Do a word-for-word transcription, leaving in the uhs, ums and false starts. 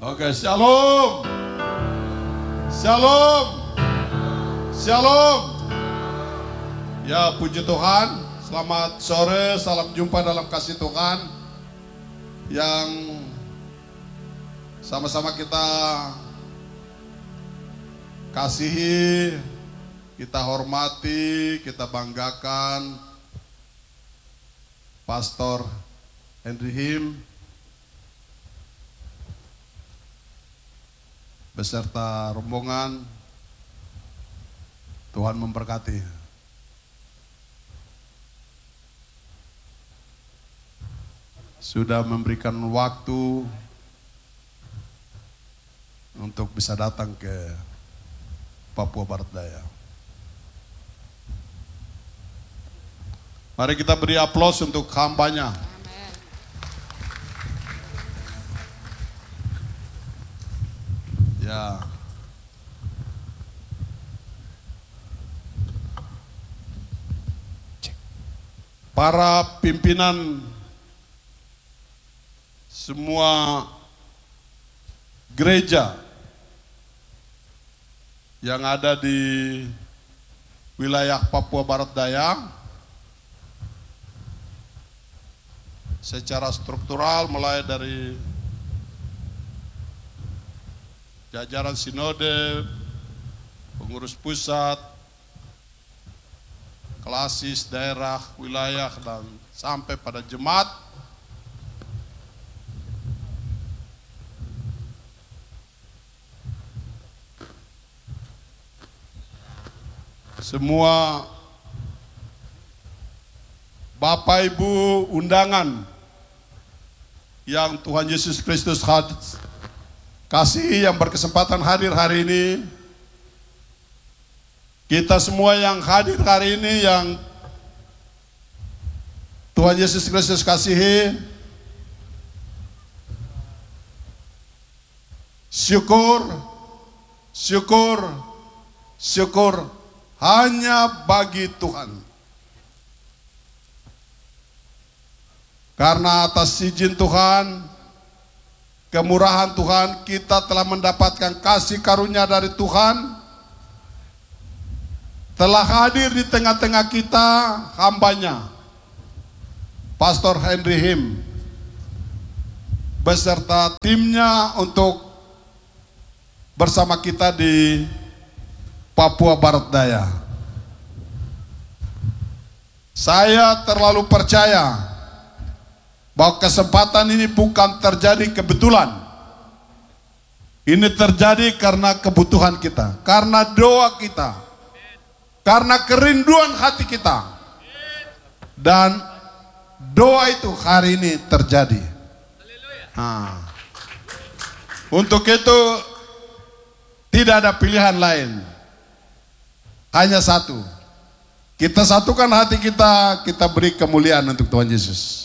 Oke, shalom. Shalom. Shalom. Ya, puji Tuhan. Selamat sore, salam jumpa dalam kasih Tuhan yang sama-sama kita kasihi, kita hormati, kita banggakan Pastor Henry Him beserta rombongan. Tuhan memberkati. Sudah memberikan waktu untuk bisa datang ke Papua Barat Daya. Mari kita beri aplaus untuk hambanya. Ya. Para pimpinan semua gereja yang ada di wilayah Papua Barat Daya secara struktural, mulai dari jajaran sinode, pengurus pusat, klasis, daerah, wilayah, dan sampai pada jemaat. Semua Bapak Ibu undangan yang Tuhan Yesus Kristus kasih yang berkesempatan hadir hari ini. Kita semua yang hadir hari ini yang Tuhan Yesus Kristus kasihi, syukur, syukur, syukur hanya bagi Tuhan. Karena atas izin Tuhan, kemurahan Tuhan, kita telah mendapatkan kasih karunia dari Tuhan, telah hadir di tengah-tengah kita hambanya, Pastor Henry Him, beserta timnya untuk bersama kita di Papua Barat Daya. Saya terlalu percaya bahwa kesempatan ini bukan terjadi kebetulan. Ini terjadi karena kebutuhan kita, karena doa kita, karena kerinduan hati kita. Dan doa itu hari ini terjadi. Nah, untuk itu tidak ada pilihan lain. Hanya satu. Kita satukan hati kita, kita beri kemuliaan untuk Tuhan Yesus.